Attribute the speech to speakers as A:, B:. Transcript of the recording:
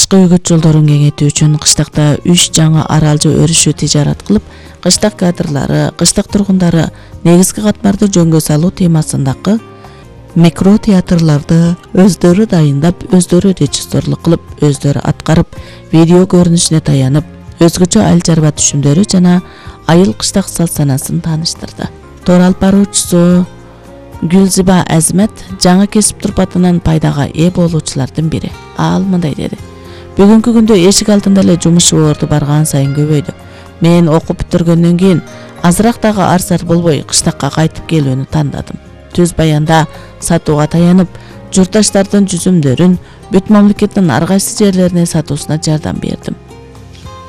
A: Кышкы үгүт жолдорун кеңейтүү үчүн кыштакта 3 жаңы аралжы өрүшүү тижарат кылып, кыштак кадрлары, кыштак тургундары негизги катмарды жөнгө салуу темасындагы микро театрларды өздөрү дайындап, өздөрү режиссерлук кылып, өздөрү аткарып, видео көрүнүшүнө таянып, өзгөчө айыл чарба түшүмдөрү жана айыл кыштак салт-санасын тааныштырды. Тор алып баруучусу Гүлзиба Азмат жаңы кесип турпатынан пайдага ээ болуучулардын бири. Ал мындай деди: "Бүгүнкү күндө эшик алдында эле жумуш орду барган сайын көбөйдү. Мен окуп бүтүргөндөн кийин азыраак дагы арсар болбой кыштакка кайтып келүүнү тандадым. Түз баянда сатууга таянып, журтташтардын жүзүмдөрүн бүт мамлекеттин ар кайсы жерлерине сатуусуна жардам бердим.